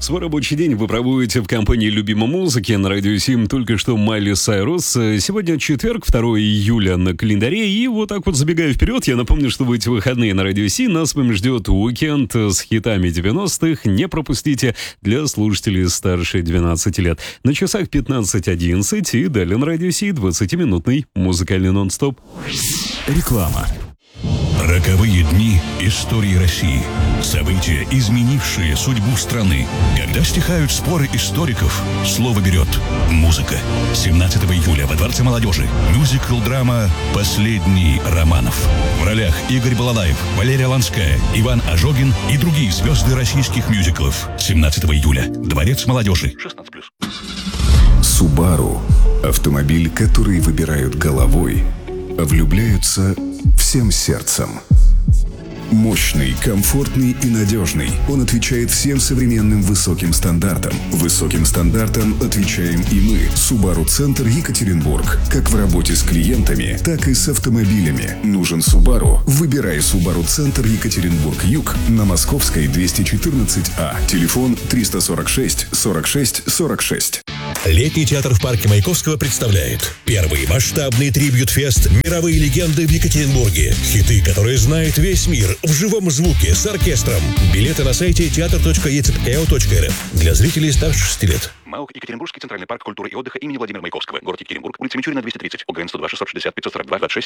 Свой рабочий день вы проводите в компании любимой музыки. На радио 7 только что Майли Сайрус. Сегодня четверг, 2 июля на календаре. И вот так вот забегая вперед, я напомню, что в эти выходные на радио 7 нас с вами ждет уикенд с хитами 90-х. Не пропустите для слушателей старше 12 лет. На часах 15:11 и далее на радио 7 20-минутный музыкальный нон-стоп. Реклама. Роковые дни истории России. События, изменившие судьбу страны. Когда стихают споры историков, слово берет музыка. 17 июля во Дворце молодежи мюзикл-драма «Последний Романов». В ролях Игорь Балалаев, Валерия Ланская, Иван Ожогин и другие звезды российских мюзиклов. 17 июля. Дворец молодежи. 16+. Subaru – автомобиль, который выбирают головой, а влюбляются всем сердцем. Мощный, комфортный и надежный. Он отвечает всем современным высоким стандартам. Высоким стандартам отвечаем и мы. Subaru Центр Екатеринбург. Как в работе с клиентами, так и с автомобилями. Нужен Subaru? Выбирай Subaru Центр Екатеринбург Юг на Московской 214А. Телефон 346 46 46. Летний театр в парке Маяковского представляет первый масштабный трибьют-фест «Мировые легенды» в Екатеринбурге. Хиты, которые знает весь мир в живом звуке с оркестром. Билеты на сайте teatr.ecpko.rf для зрителей старше 6 лет. МАУК «Екатеринбургский центральный парк культуры и отдыха имени Владимира Маяковского». Город Екатеринбург, улица Мичурина, 230. ОГРН 102 660 542 26